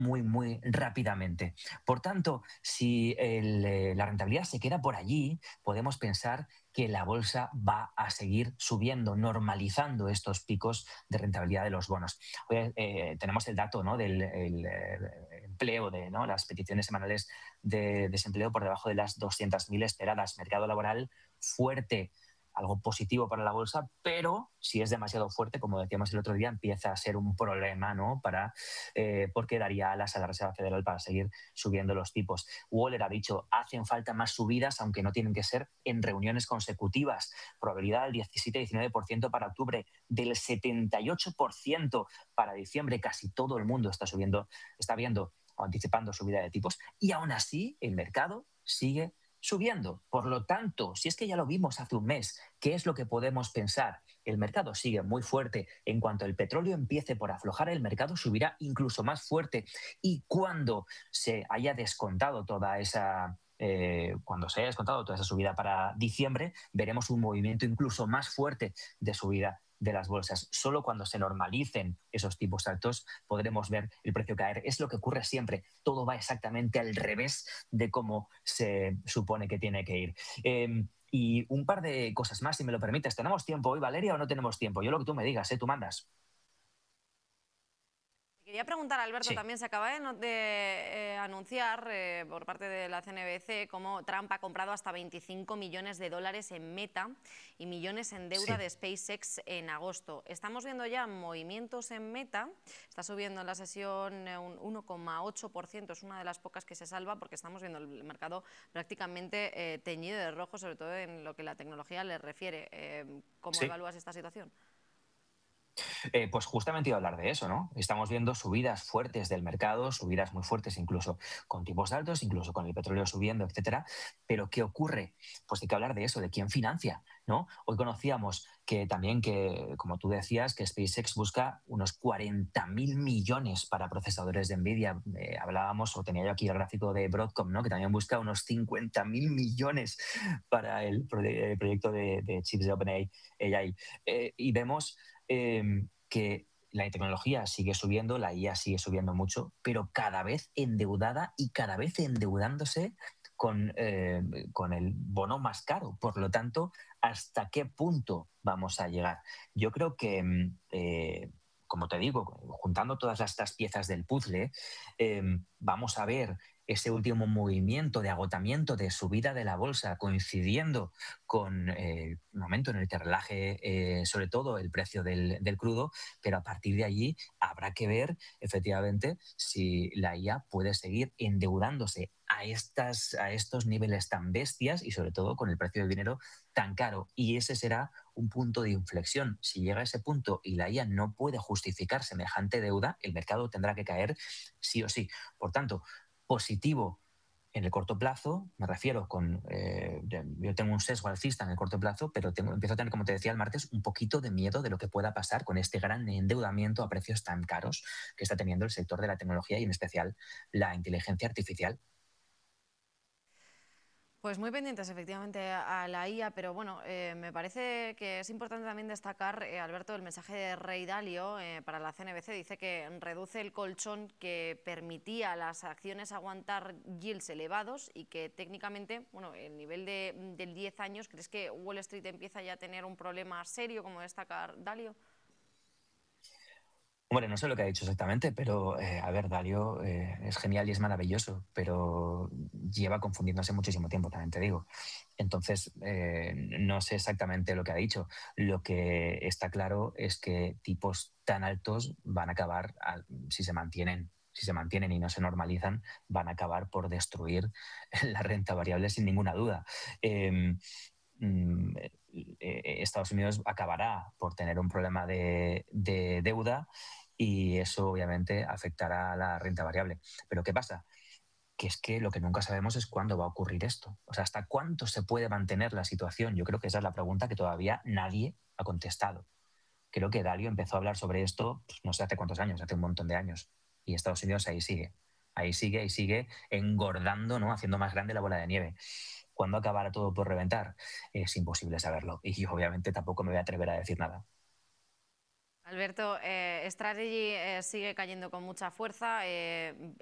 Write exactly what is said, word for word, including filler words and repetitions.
muy, muy rápidamente. Por tanto, si el, eh, la rentabilidad se queda por allí, podemos pensar que la bolsa va a seguir subiendo, normalizando estos picos de rentabilidad de los bonos. Hoy, eh, tenemos el dato, ¿no?, del el, eh, empleo, de, ¿no?, las peticiones semanales de desempleo por debajo de las doscientas mil esperadas. Mercado laboral fuerte, algo positivo para la bolsa, pero si es demasiado fuerte, como decíamos el otro día, empieza a ser un problema, ¿no?, para, eh, porque daría alas a la Reserva Federal para seguir subiendo los tipos. Waller ha dicho, hacen falta más subidas, aunque no tienen que ser en reuniones consecutivas. Probabilidad del diecisiete a diecinueve por ciento para octubre, del setenta y ocho por ciento para diciembre. Casi todo el mundo está subiendo, está viendo o anticipando subida de tipos, y aún así el mercado sigue subiendo. Por lo tanto, si es que ya lo vimos hace un mes, ¿qué es lo que podemos pensar? El mercado sigue muy fuerte. En cuanto el petróleo empiece por aflojar, el mercado subirá incluso más fuerte. Y cuando se haya descontado toda esa... Eh, cuando se haya descontado toda esa subida para diciembre, veremos un movimiento incluso más fuerte de subida de las bolsas. Solo cuando se normalicen esos tipos altos podremos ver el precio caer. Es lo que ocurre siempre. Todo va exactamente al revés de cómo se supone que tiene que ir. Eh, y un par de cosas más, si me lo permites. ¿Tenemos tiempo hoy, Valeria, o no tenemos tiempo? Yo lo que tú me digas, ¿eh? Tú mandas. Quería preguntar, Alberto, Sí. también se acaba de, no- de, eh, anunciar eh, por parte de la C N B C cómo Trump ha comprado hasta veinticinco millones de dólares en Meta y millones en deuda Sí. de SpaceX en agosto. Estamos viendo ya movimientos en Meta, está subiendo en la sesión eh, un uno coma ocho por ciento, es una de las pocas que se salva porque estamos viendo el mercado prácticamente eh, teñido de rojo, sobre todo en lo que la tecnología le refiere. Eh, ¿Cómo Sí. evalúas esta situación? Eh, pues justamente iba a hablar de eso, ¿no? Estamos viendo subidas fuertes del mercado, subidas muy fuertes incluso con tipos altos, incluso con el petróleo subiendo, etcétera. Pero ¿qué ocurre? Pues hay que hablar de eso, de quién financia, ¿no? Hoy conocíamos que también que, como tú decías, que SpaceX busca unos cuarenta mil millones para procesadores de Nvidia. Eh, hablábamos, o tenía yo aquí el gráfico de Broadcom, ¿no?, que también busca unos cincuenta mil millones para el, proye- el proyecto de, de chips de OpenAI. Eh, y vemos eh, que la tecnología sigue subiendo, la I A sigue subiendo mucho, pero cada vez endeudada y cada vez endeudándose con, eh, con el bono más caro. Por lo tanto, ¿hasta qué punto vamos a llegar? Yo creo que, mm, eh, como te digo, juntando todas estas piezas del puzzle, eh, vamos a ver ese último movimiento de agotamiento, de subida de la bolsa, coincidiendo con eh, el momento en el que relaje eh, sobre todo el precio del, del crudo, pero a partir de allí habrá que ver efectivamente si la I A puede seguir endeudándose a, estas, a estos niveles tan bestias y sobre todo con el precio del dinero tan caro. Y ese será un punto de inflexión. Si llega a ese punto y la I A no puede justificar semejante deuda, el mercado tendrá que caer sí o sí. Por tanto, positivo en el corto plazo, me refiero con, eh, yo tengo un sesgo alcista en el corto plazo, pero tengo, empiezo a tener, como te decía el martes, un poquito de miedo de lo que pueda pasar con este gran endeudamiento a precios tan caros que está teniendo el sector de la tecnología y en especial la inteligencia artificial. Pues muy pendientes efectivamente a la I A, pero bueno, eh, me parece que es importante también destacar, eh, Alberto, el mensaje de Rey Dalio eh, para la C N B C. Dice que reduce el colchón que permitía a las acciones aguantar yields elevados y que técnicamente, bueno, el nivel de, del diez años, ¿crees que Wall Street empieza ya a tener un problema serio, como destaca Dalio? Hombre, no sé lo que ha dicho exactamente, pero eh, a ver, Dalio eh, es genial y es maravilloso, pero lleva confundiéndose muchísimo tiempo, también te digo. Entonces, eh, no sé exactamente lo que ha dicho. Lo que está claro es que tipos tan altos van a acabar, a- si se mantienen, si se mantienen y no se normalizan, van a acabar por destruir la renta variable sin ninguna duda. Eh, mm, eh, Estados Unidos acabará por tener un problema de, de deuda y eso obviamente afectará a la renta variable. Pero ¿qué pasa? Que es que lo que nunca sabemos es cuándo va a ocurrir esto. O sea, ¿hasta cuánto se puede mantener la situación? Yo creo que esa es la pregunta que todavía nadie ha contestado. Creo que Dalio empezó a hablar sobre esto, pues, no sé hace cuántos años, hace un montón de años. Y Estados Unidos ahí sigue. Ahí sigue y sigue engordando, ¿no? Haciendo más grande la bola de nieve. ¿Cuándo acabará todo por reventar? Es imposible saberlo. Y yo obviamente tampoco me voy a atrever a decir nada. Alberto, eh, Strategy eh, sigue cayendo con mucha fuerza. Eh,